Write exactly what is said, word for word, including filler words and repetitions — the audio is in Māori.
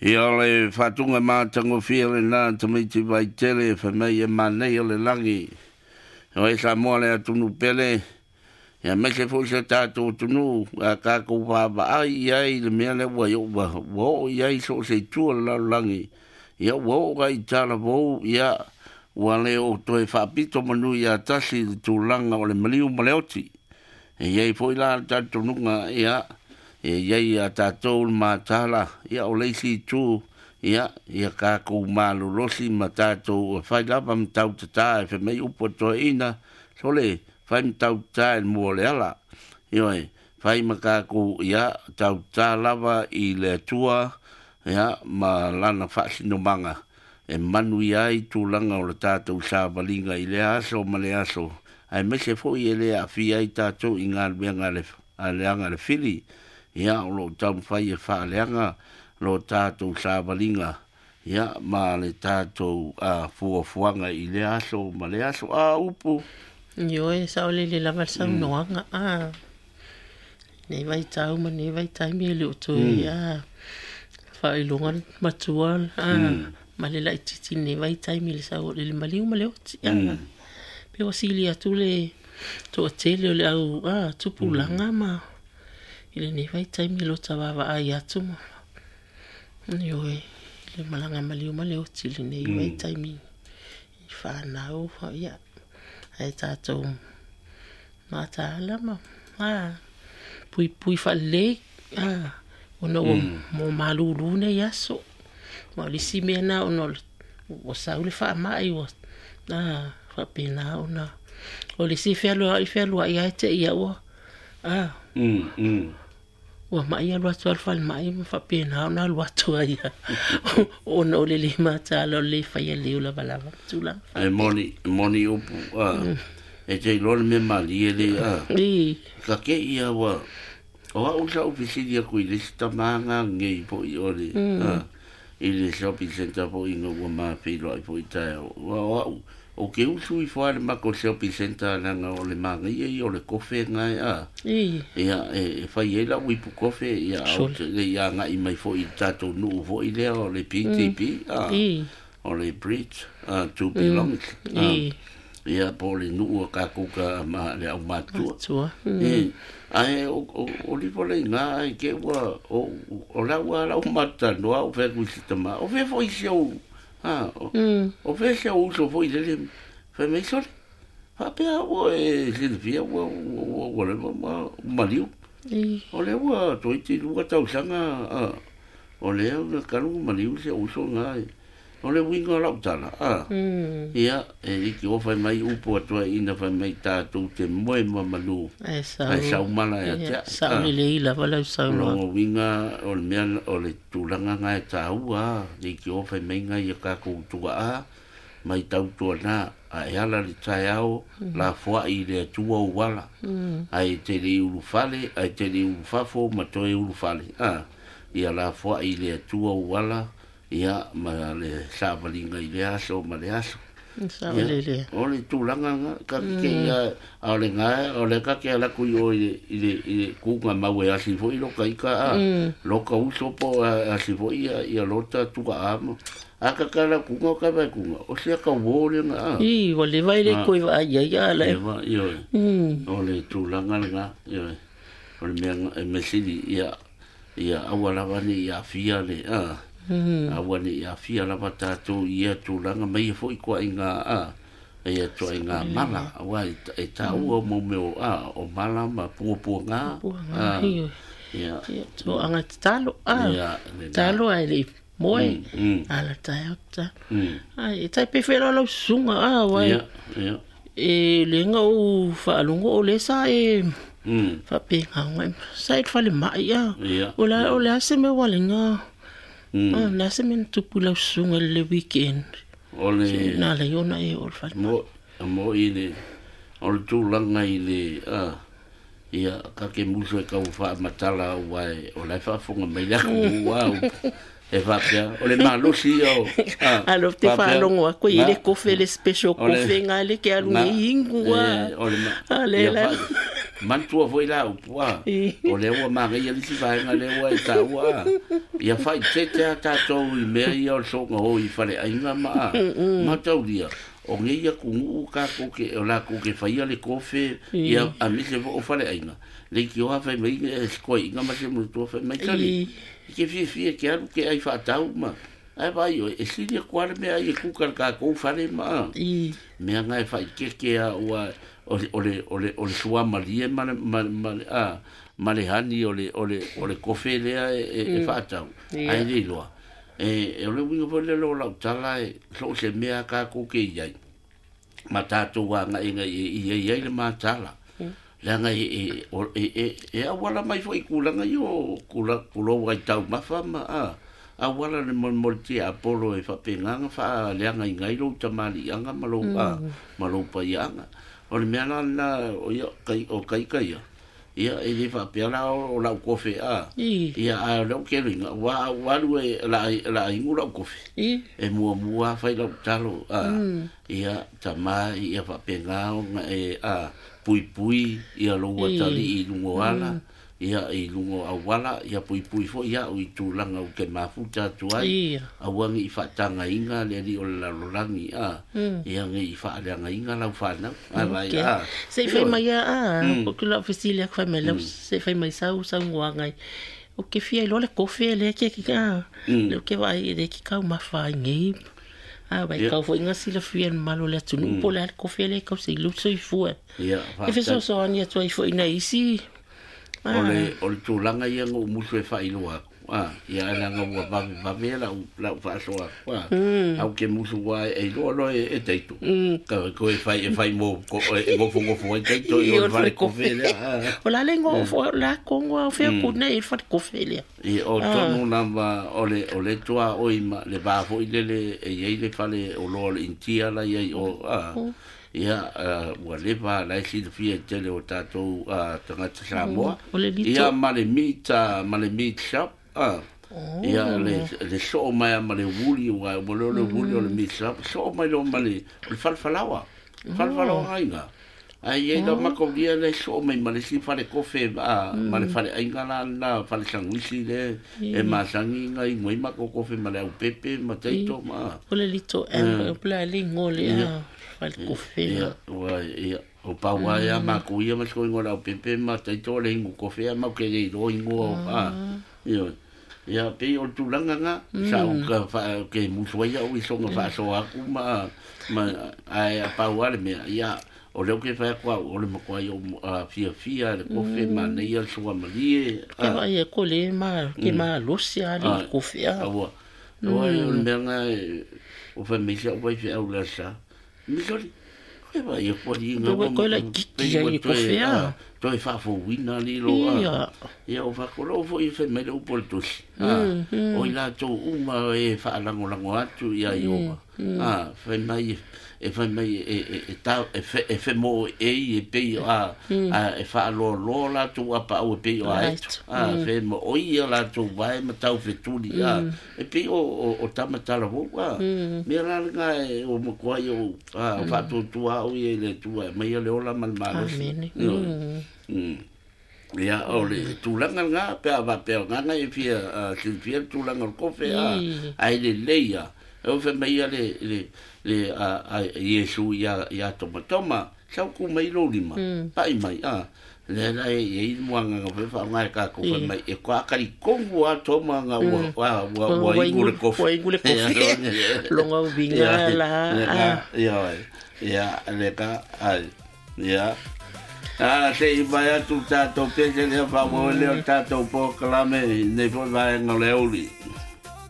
Ia le whatunga mātango whia le nā tamiti vai tele wha mei e manei o le langi. O e sa mua le atunu pele. Ia me se fo se tātou tunu a kākou wāwa ai iai le mea le wai o wa. Wo iai so se tua la langi. Ia wo gai tāla wo ia wa le o toi whapito manu ia tasi le tūlanga o le maliu maleoti. E iai fo ila tātou nunga ia e iai a tātou mātala ia o leisi tū ia ia kākou mālolosi ma tātou whai lava mtau tata e whamei upo toa ina so le whai mtau tata e mua le ala ia e whai ma kākou ia tau tata lava i le tua ia ma lana whaasino manga e manu iai tūlanga o le tātou sāwalinga i le aso ma le aso ai mese fo i e le a fi ai tātou i ngā luenga le anga le fili ia o lo tau whai e whaaleanga lo tātou sāwalinga ia ma le tātou a fuafuanga i le aso ma le aso a upu Yo e sao le le lava sa noanga a nei vai tau ma nei vai tai me le uto ia whai longa matua a ma le lai titi nei vai tai me le sao le maliu ma le oti a pe o sili atu le to tele o le au a tupulanga ma ile nei vai tai me lo tawava ai atu ma yo e le malanga maliu ma le oti le nei vai tai me i whanau ia ai tātou mata lama ah pui pui whale ah ono mo malulu ne yaso mo lisi mena ono o saule wha mai o ah wha pena ona o lisi whelo i whelo i ai te ia o ah mm mm o mai alwa tual whal mai wha pena ona alwa tua ia ono le le mata lo le whaia leo la balava tula ai moni moni upu ah e te lor me mali ele ah i ka ke ia wa o a usa ofisidia kui le stamanga ngei po i ore ah i le shopping center po i ngua ma pilo i po i tae o o ke usu i fware ma ko shopping center nanga o le manga i e o le kofe ngai ah i ia e fai e la wipu kofe ia o te le ia nga i mai fo i tato nu fo i le o le P T P ah o le bridge ah to belong ah ia po le nu o ka kuka ma le au matua e ai o o li po le nga i ke wa o o la wa la mata no o fe ku sistema o fe fo i show ah o fe show so fo i le fe me so fa pe o e Silvia o o le ma maliu o le wa to i ti lu ka tau sanga o le o ka lu maliu se o so nga o le winga la utala ah ia e ki o fai mai upo atua ina fai mai tātou te moe mamalu e sa ai sa umala ya te sa le le la wala sa o winga o le mea o le tūlanga ngai tāu ah ni ki o fai mai ngai ka koutua ah mai tau tua na a e ala le tai au la fua i le tua uwala ai te li ulu fale ai te li ulu fafo ma toe ulu fale ah ia la fua i le tua uwala ia ma le sāwalinga i le aso ma le aso Sāwalele o le tūlanga ka ke ia o le ngā o le ka ke ala kui o i le kunga maue asi fo i loka ika a loka uso po asi fo i a lota tuka ama a ka kala kunga o ka vai kunga o sea ka wōle nga a i o le vai le koi wa ia ia le o le tūlanga nga o le mea mesiri ia ia awalawani ia fia le a a wani ia fia lava tātou ia tūlanga mai e fo i kua inga a e a toa inga mala a wai e tā ua mo meo a o mala ma pua pua ngā ia tō anga talo a talo ai le moe ala tai au ta ai e tai pewhera lau sunga a wai e le nga o whaalungo o le sa e whapenga ngai sa e whale mai a o la o le ase me wale ngā ah la semana tu pula sunga le weekend ole na le ona e o fa mo mo ile o tu langa ile ah ia ka ke muso e ka fa matala wai o la fa funga me la wow e va pia o le malo si o ah alo te fa longo ko ile ko fe le special ko fe nga le ke alu ingu wa o le ale la mantua foi la upua o le wa ma ia lisi vai nga le wa ta wa ia fai te te ta to i me ia o so ngo i fale ainga ma ma tau dia o nge ia ku u ka ko ke o la ko ke fai le kofe ia a mi se o fale ainga le ki o fa me e ko inga ma se mu to fa me tali ke fi fi ke alu ke ai fa tau ma ai vai o e si dia kwale me ai ku ka ka ko fale ma me nga fai ke ke a wa ole ole ole ole sua malie male male a male hani ole ole ole kofe le e fata ai le lo e ole wingo pole lo la tala e so se mea ka ko ke ia mata to wa nga inga i i le matala la nga e e e a wala mai foi kula nga yo kula kulo wa tau mafama a a wala le mon molti apolo e fa penga fa le nga inga i lo tamali anga malo a malo pa yanga o le mea na o ia kai o kai kai ia e le fa pela o la kofe a ia a lo ke ringa wa wa lu la la ingu la kofe e mua mua fai la talo a ia tama ia fa penga o e a pui pui ia lo wa tali i lungo ala ia i lungo a wala ia pui pui fo ia o i tulanga o ke mafuta tuai a wangi i fatanga inga le di o la lolangi a ia ngi i fa le inga la fana a vai a se fai mai a o que la oficilia fa me la se fai mai sau sau ngai o que fia lo le kofe le ke ke ka le ke vai de ki ka ma fa ngi a vai ka fo inga sila fia malo le tunu po le kofe le ka se lu so i fu ia e fe so so ani tu i fo ina isi ole ole tulanga ia ngo musu e fai loa ah ia la ngo wa ba ba la la fa so wa au ke musu wa e lo lo e teito ka ko e fai e fai mo ko e go fongo fo e teito e o fai ko fele ola le ngo fo la kongo fe ku ne e fai ko fele e o tonu namba ole ole tua o ima le ba fo ile le e ye le fale o lo intia la ye o ah ia wa leva la si fia tele o tato a tanga Samoa ia male mita male meat shop ah ia le le so mai male wuli wa mole le wuli le meat shop so mai lo male le falfalawa falfalawa ainga ai e da mako dia le so mai male si fale kofe a male fale ainga la na fale sanguisi le e masangi ngai moi mako kofe male au pepe mateito ma ole lito e pla lingole a ko fe wa ia o pa wa ya ma ku ia ma ko ngora pepe ma tai to le ngu ko fe ma ke le ro ngu a ia ia pe o tu langa nga sa u ka fa ke mu so ia o so nga fa so aku ma ma ai pa wa le me ia o le ke fa kwa o le mo kwa yo fia fia le ko fe ma ne ia so ma li e va ia ko le ma ke ma lo sia le ko fe a wa no e me nga o fa me sia o vai fe au la sa Misori, e vai e pori nga ko la kiki ai ko fea to e fa fo wina ni lo a ia o fa ko lo fo i fe me lo portos ah o ila to uma e fa la ngo la ngo atu ia yo ah fe mai e fa mai e ta e fe e fe mo e e pe a e fa lo lo la tu a pa o pe o a ah fe mo o ia la tu vai ma tau fe tu di a e pe o o ta ma ta la vo a me la nga o mo ko yo a fa tu tu a o e le tu mai le o la mal mal ia o le tu langa nga pe va pe nga nga e fia si fia tu langa ko fe a ai le leia o fe mai le le le a a Yesu ya ya toma toma sa ku mai lo lima pai mai a le la e mo nga fe fa nga ka ko fe mai e kwa ka ri kongo a toma nga wa wa wa i ku le ko wa i ku le ko lo nga vinga la ya ya le ka ai ya ah sei vai tu tato pe le fa mo le tato po clame ne po vai nga le oli